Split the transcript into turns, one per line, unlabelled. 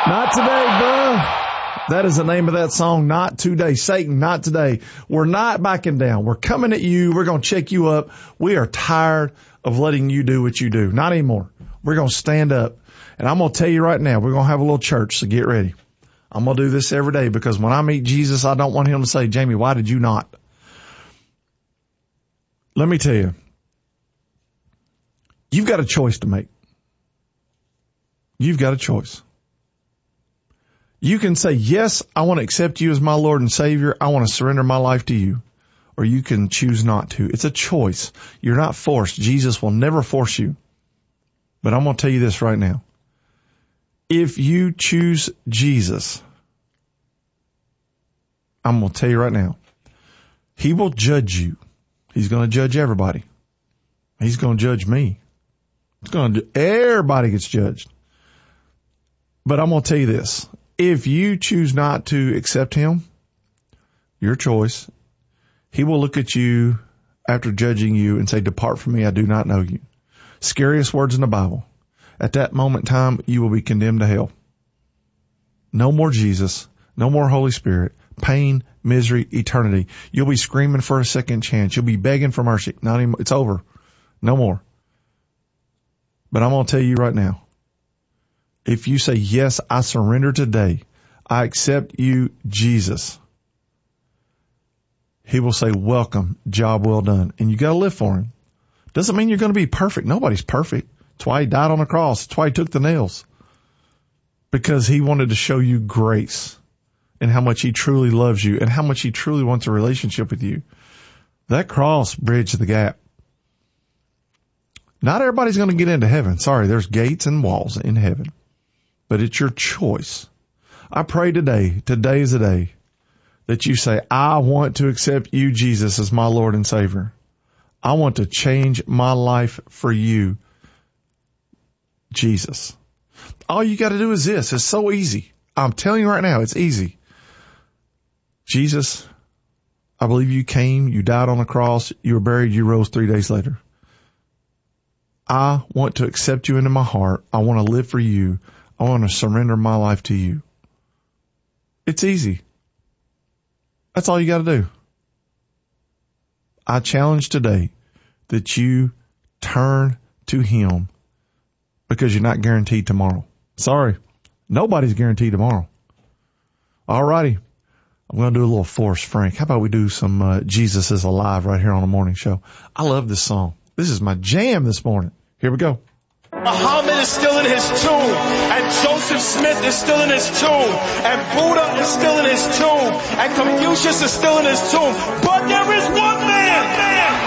Not today, bruh. That is the name of that song. Not today. Satan, not today. We're not backing down. We're coming at you. We're going to check you up. We are tired of letting you do what you do. Not anymore. We're going to stand up. And I'm going to tell you right now, we're going to have a little church, so get ready. I'm going to do this every day because when I meet Jesus, I don't want him to say, Jamie, why did you not? Let me tell you, you've got a choice to make. You've got a choice. You can say, yes, I want to accept you as my Lord and Savior. I want to surrender my life to you. Or you can choose not to. It's a choice. You're not forced. Jesus will never force you. But I'm going to tell you this right now. If you choose Jesus, I'm going to tell you right now, he will judge you. He's going to judge everybody. He's going to judge me. Everybody gets judged. But I'm going to tell you this. If you choose not to accept him, your choice, he will look at you after judging you and say, depart from me, I do not know you. Scariest words in the Bible. At that moment in time, you will be condemned to hell. No more Jesus. No more Holy Spirit. Pain, misery, eternity. You'll be screaming for a second chance. You'll be begging for mercy. Not anymore. It's over. No more. But I'm going to tell you right now. If you say, yes, I surrender today, I accept you, Jesus, he will say, welcome, job well done. And you got to live for him. Doesn't mean you're going to be perfect. Nobody's perfect. That's why he died on the cross. That's why he took the nails. Because he wanted to show you grace and how much he truly loves you and how much he truly wants a relationship with you. That cross bridged the gap. Not everybody's going to get into heaven. Sorry, there's gates and walls in heaven. But it's your choice. I pray today is the day that you say, I want to accept you, Jesus, as my Lord and Savior. I want to change my life for you, Jesus. All you got to do is this. It's so easy. I'm telling you right now, it's easy. Jesus, I believe you came, you died on the cross, you were buried, you rose 3 days later. I want to accept you into my heart. I want to live for you. I want to surrender my life to you. It's easy. That's all you got to do. I challenge today that you turn to him because you're not guaranteed tomorrow. Sorry. Nobody's guaranteed tomorrow. All righty. I'm going to do a little Forrest Frank. How about we do some Jesus is Alive right here on the morning show? I love this song. This is my jam this morning. Here we go.
Muhammad is still in his tomb, and Joseph Smith is still in his tomb, and Buddha is still in his tomb, and Confucius is still in his tomb. But there is one man